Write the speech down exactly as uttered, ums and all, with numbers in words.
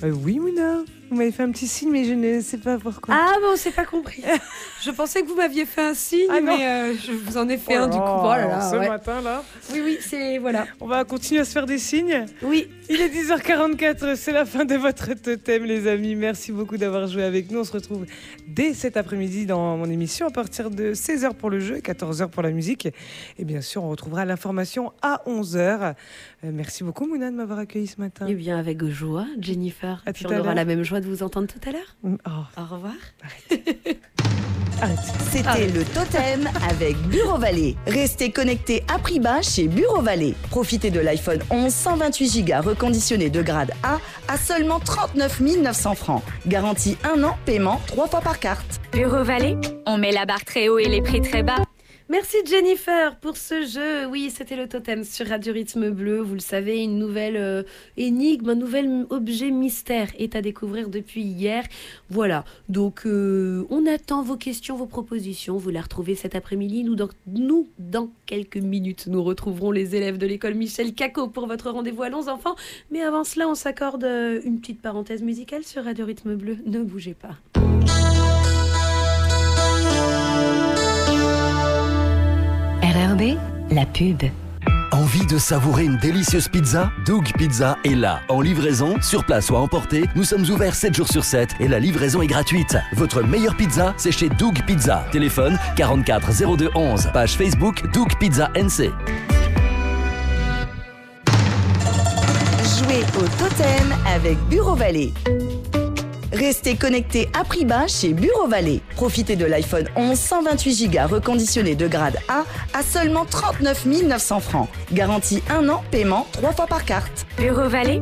Euh, oui, Mouna. Vous m'avez fait un petit signe, mais je ne sais pas pourquoi. Ah, bon, c'est pas compris. Je pensais que vous m'aviez fait un signe, ah, mais euh, je vous en ai fait oh un du coup. Oh là là, ce ouais. matin, là. Oui, oui, c'est... Voilà. On va continuer à se faire des signes. Oui. Il est dix heures quarante-quatre, c'est la fin de votre totem, les amis. Merci beaucoup d'avoir joué avec nous. On se retrouve dès cet après-midi dans mon émission à partir de seize heures pour le jeu et quatorze heures pour la musique. Et bien sûr, on retrouvera l'information à onze heures. Euh, merci beaucoup, Mouna, de m'avoir accueilli ce matin. Eh bien, avec joie, Jennifer. À Puis tout on à aura l'heure. la même joie de vous entendre tout à l'heure. Oh. Au revoir. Arrête. Arrête. C'était Arrête. le Totem avec Bureau Vallée. Restez connectés à prix bas chez Bureau Vallée. Profitez de l'iPhone onze cent vingt-huit giga reconditionné de grade A à seulement trente-neuf mille neuf cents francs. Garantie un an, paiement trois fois par carte. Bureau Vallée, on met la barre très haut et les prix très bas. Merci Jennifer pour ce jeu. Oui, c'était le Totem sur Radio Rythme Bleu. Vous le savez, une nouvelle euh, énigme, un nouvel objet mystère est à découvrir depuis hier. Voilà, donc euh, on attend vos questions, vos propositions. Vous les retrouvez cet après-midi. Nous dans, nous, dans quelques minutes, nous retrouverons les élèves de l'école Michel Cacot pour votre rendez-vous à Allons enfants. Mais avant cela, on s'accorde une petite parenthèse musicale sur Radio Rythme Bleu. Ne bougez pas. R R B, la pub. Envie de savourer une délicieuse pizza? Doug Pizza est là. En livraison, sur place ou à emporter, nous sommes ouverts sept jours sur sept et la livraison est gratuite. Votre meilleure pizza, c'est chez Doug Pizza. Téléphone quarante-quatre zéro deux onze. Page Facebook Doug Pizza N C. Jouez au Totem avec Bureau Vallée. Restez connectés à prix bas chez Bureau Vallée. Profitez de l'iPhone onze cent vingt-huit giga reconditionné de grade A à seulement trente-neuf mille neuf cents francs. Garantie un an, paiement trois fois par carte. Bureau Vallée,